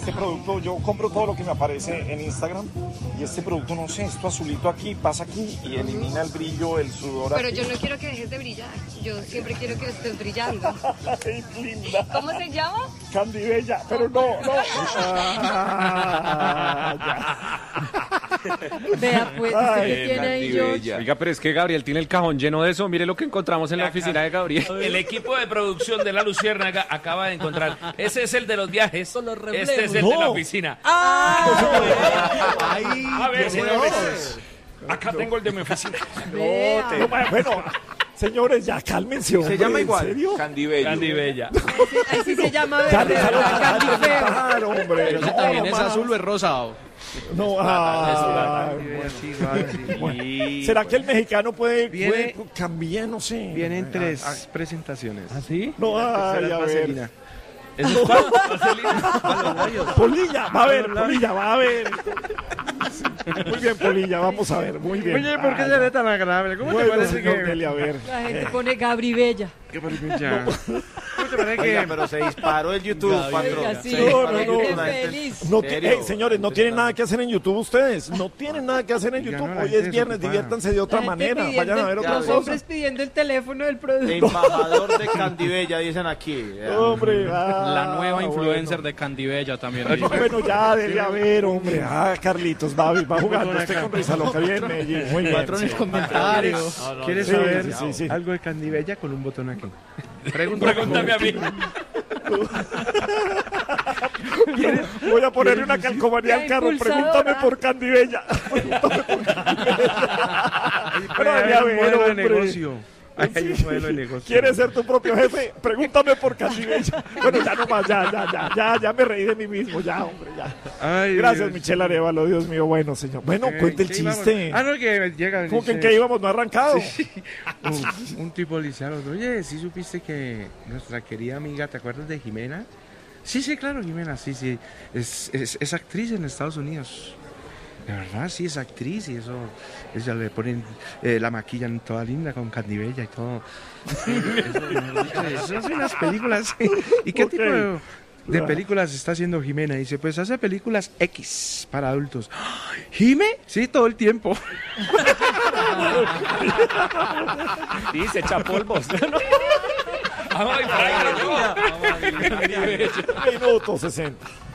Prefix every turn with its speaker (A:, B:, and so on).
A: este producto, yo compro todo lo que me aparece en Instagram y este producto, no sé, esto azulito aquí, pasa aquí y elimina el brillo, el sudor.
B: Pero
A: aquí.
B: yo no quiero que dejes de brillar, yo siempre quiero que estés brillando.
A: Ay, linda.
B: ¿Cómo se llama?
A: Candy Bella, pero no.
C: Vea, pues, ¿usted qué tiene ahí, George?
D: Oiga, pero es que Gabriel tiene el cajón lleno de eso. Mire lo que encontramos en la oficina de Gabriel.
E: El equipo de producción de La Luciérnaga acaba de encontrar. Ese es el de los viajes. Este es el de la oficina. A ver, señores. Acá tengo el de mi oficina.
A: No, bueno, señores, ya cálmense, hombre.
F: Se llama igual.
A: ¿En serio?
E: Candy Bella.
C: Así se llama,
A: Ya
C: ¿verdad?
A: dejaron
C: Candy Feo.
A: claro, hombre.
G: Pero ese también es azul o es rosado.
A: No,
F: Sí,
A: ¿será que el mexicano puede
H: Viene-
A: cambiar? No sé.
H: Viene en 3 presentaciones.
G: ¿Ah, sí?
A: No, ay, a ver.
H: Vaselina.
E: ¿Eso es cuál?
A: Polilla, va a ver, Polilla, va a ver. Muy bien, Polilla, vamos a ver, muy bien.
H: Oye, ¿por qué se ve tan agradable? ¿Cómo te
A: Bueno,
H: parece
A: señor
H: que...?
A: Nelly, a ver.
C: La gente pone Gabri Bella.
H: ¿Qué maravilla? ¿Cómo te parece
F: Oiga,
H: que...?
F: pero se disparó el YouTube, patrón.
C: Oiga, sí,
F: Se disparó el
A: no,
F: YouTube,
A: no.
F: la gente-
C: Feliz.
A: No,
F: ¿Serio?
A: señores, no tienen nada que hacer en YouTube ustedes. No tienen nada que hacer en
H: Oiga,
A: YouTube.
H: no, la
A: Hoy
H: gente
A: es viernes,
H: desocupada.
A: diviértanse de otra
C: La gente
A: manera.
C: pidiendo
A: Vayan a ver
C: el-
A: otra
C: Los
A: cosa.
C: hombres pidiendo el teléfono del
F: El
C: producto.
F: embajador de Candy Bella, dicen aquí.
A: Hombre,
G: La nueva influencer
A: bueno.
G: de Candy Bella también.
A: Bueno, ya, debe haber, hombre. Carlitos, va jugando usted con Risa Loca. Bien, Medellín. Muy bien.
G: Patrones
A: sí.
G: comentarios.
H: ¿Quieres
A: Sí,
H: saber
A: sí.
H: algo de Candy Bella con un botón aquí?
E: Pregúntame a mí.
A: Voy a ponerle una calcomanía al carro.
C: Impulsadora.
A: Pregúntame por Candy Bella. Pregúntame por Candy Bella. Pero debe
H: Hay un
A: haber,
H: modelo de
A: hombre.
H: negocio. Hay un modelo de negocio.
A: ¿Quieres ser tu propio jefe? Pregúntame por Candy Bella. Bueno, ya no más, ya me reí de mí mismo, ya, hombre, ya.
H: Ay,
A: Gracias,
H: Dios.
A: Michelle Arevalo, Dios mío, bueno, señor. Bueno, cuente el
H: ¿Qué íbamos?
A: chiste.
H: Ah, no, que llega.
A: ¿Cómo que en
H: dice-
A: qué íbamos? ¿No ha arrancado?
H: Un tipo le dice al otro, oye, ¿sí supiste que nuestra querida amiga, ¿te acuerdas de Jimena? Sí, claro, Jimena, sí. Es actriz en Estados Unidos. De verdad, sí, es actriz y eso, ella le ponen, la maquillan toda linda con Candy Bella y todo. Eso son unas películas. ¿Y qué
A: Ok.
H: tipo de películas está haciendo Jimena? Dice, pues hace películas X para adultos. ¿Jime? Sí, todo el tiempo.
D: Sí, se echa polvos.
E: Vamos a ir para allá.
A: Minuto 60.